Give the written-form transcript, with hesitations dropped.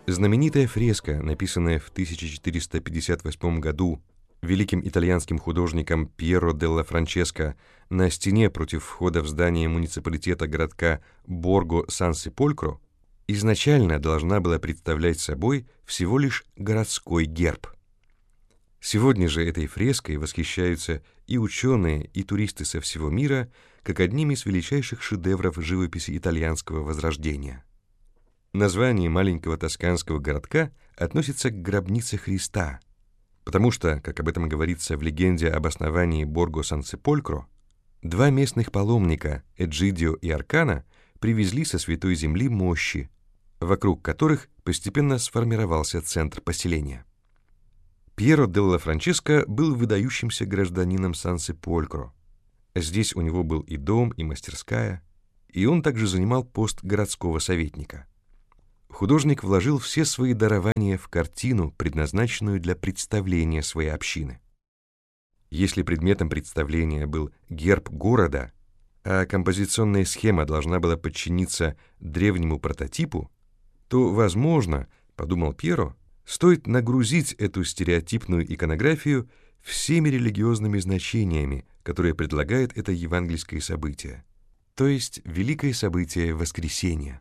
Знаменитая фреска, написанная в 1458 году великим итальянским художником Пьеро делла Франческо на стене против входа в здание муниципалитета городка Борго-Сан-Сеполькро, изначально должна была представлять собой всего лишь городской герб. Сегодня же этой фреской восхищаются и ученые, и туристы со всего мира, как одним из величайших шедевров живописи итальянского возрождения. Название маленького тосканского городка относится к гробнице Христа, потому что, как об этом говорится в легенде об основании Борго-Сан-Сеполькро, два местных паломника, Эджидио и Аркана, привезли со Святой Земли мощи, вокруг которых постепенно сформировался центр поселения. Пьеро делла Франческо был выдающимся гражданином Сан-Сеполькро. Здесь у него был и дом, и мастерская, и он также занимал пост городского советника. Художник вложил все свои дарования в картину, предназначенную для представления своей общины. Если предметом представления был герб города, а композиционная схема должна была подчиниться древнему прототипу, то, возможно, подумал Пьеро, стоит нагрузить эту стереотипную иконографию всеми религиозными значениями, которые предлагает это евангельское событие, то есть великое событие Воскресения.